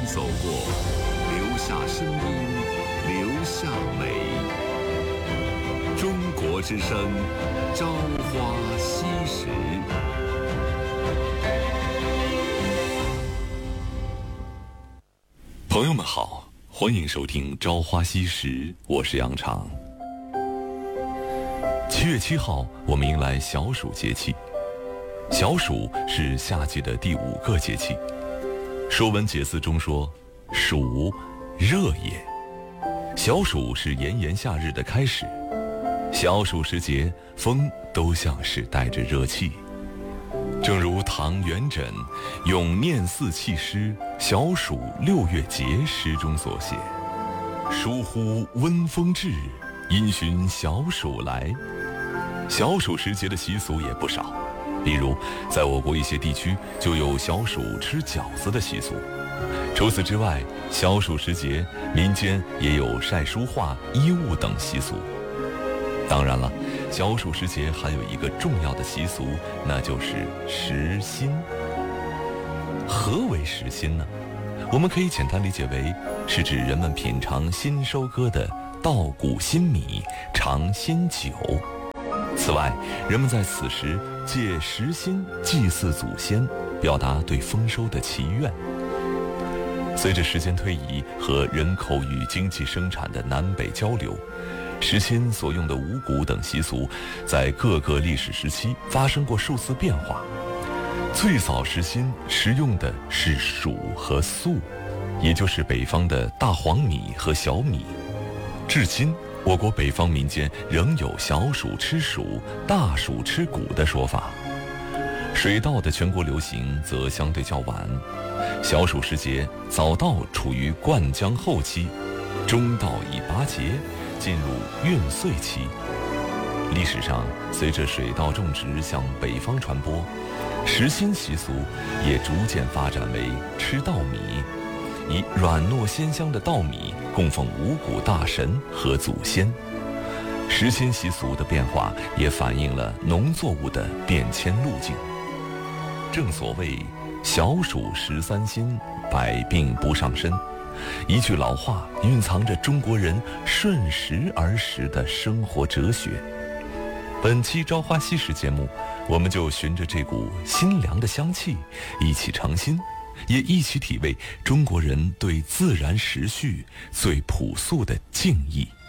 走过，留下声音，留下美。中国之声，朝花夕拾。朋友们好，欢迎收听《朝花夕拾》，我是杨常。7月7号，我们迎来小暑节气。小暑是夏季的第5个节气。《说文解字》中说：“暑，热也。”小暑是炎炎夏日的开始。小暑时节，风都像是带着热气。正如唐元稹《咏念四气诗·小暑6月节》诗中所写：“疏忽温风至，因循小暑来。”小暑时节的习俗也不少，比如在我国一些地区就有小暑吃饺子的习俗。除此之外，小暑时节民间也有晒书画、衣物等习俗。当然了，小暑时节还有一个重要的习俗，那就是食新。何为食新呢？我们可以简单理解为，是指人们品尝新收割的稻谷新米，尝新酒。此外，人们在此时借食新祭祀祖先，表达对丰收的祈愿。随着时间推移和人口与经济生产的南北交流，食新所用的五谷等习俗在各个历史时期发生过数次变化。最早食新食用的是黍和粟，也就是北方的大黄米和小米。至今，我国北方民间仍有小暑吃黍、大暑吃谷的说法。水稻的全国流行则相对较晚。小暑时节，早稻处于灌浆后期，中稻已拔节，进入运穗期。历史上，随着水稻种植向北方传播，食新习俗也逐渐发展为吃稻米，以软糯鲜香的稻米供奉五谷大神和祖先。食新习俗的变化也反映了农作物的变迁路径。正所谓小暑13新，百病不上身。一句老话蕴藏着中国人顺时而食的生活哲学。本期朝花夕拾节目，我们就循着这股新凉的香气，一起尝新，也一起体味中国人对自然时序最朴素的敬意。